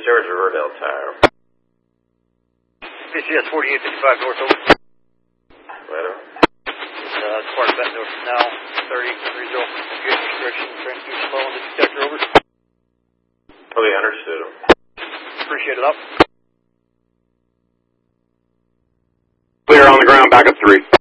George Riverdale Tower. PCS 4855 north over. Right on. Spark that north now, 3030. Good restriction, transmission low on the detector over. Okay, understood. Appreciate it, up. Clear on the ground, back up 3.